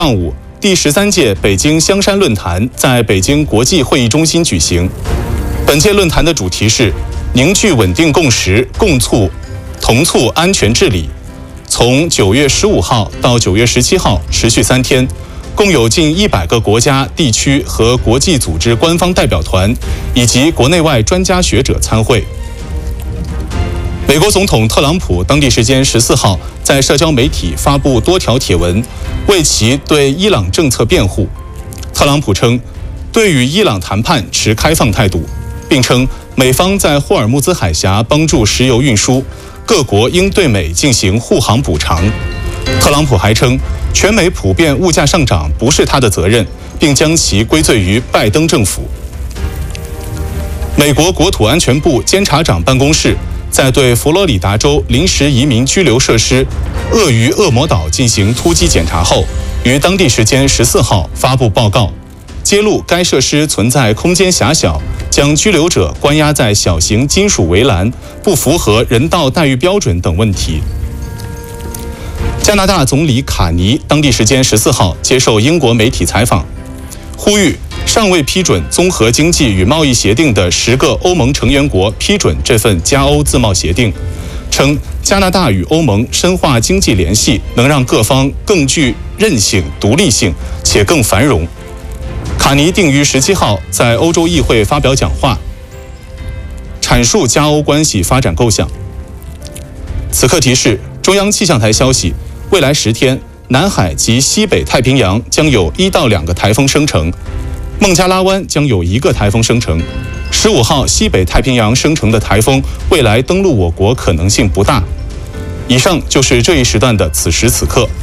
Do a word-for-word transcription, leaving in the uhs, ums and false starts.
上午，第十三届北京香山论坛在北京国际会议中心举行。本届论坛的主题是凝聚稳定共识，共促、同促安全治理。从九月十五号到九月十七号，持续三天，共有近一百个国家、地区和国际组织官方代表团以及国内外专家学者参会。美国总统特朗普当地时间十四号在社交媒体发布多条帖文，为其对伊朗政策辩护。特朗普称，对与伊朗谈判持开放态度，并称美方在霍尔木兹海峡帮助石油运输，各国应对美进行护航补偿。特朗普还称，全美普遍物价上涨不是他的责任，并将其归罪于拜登政府。美国国土安全部监察长办公室在对佛罗里达州临时移民居留设施鳄鱼恶魔岛进行突击检查后，于当地时间十四号发布报告，揭露该设施存在空间狭小、将居留者关押在小型金属围栏、不符合人道待遇标准等问题。加拿大总理卡尼当地时间十四号接受英国媒体采访，呼吁尚未批准综合经济与贸易协定的十个欧盟成员国批准这份加欧自贸协定，称加拿大与欧盟深化经济联系能让各方更具韧性、独立性，且更繁荣。卡尼定于十七号在欧洲议会发表讲话，阐述加欧关系发展构想。此刻提示，中央气象台消息，未来十天，南海及西北太平洋将有一到两个台风生成，孟加拉湾将有一个台风生成。十五号西北太平洋生成的台风未来登陆我国可能性不大。以上就是这一时段的此时此刻。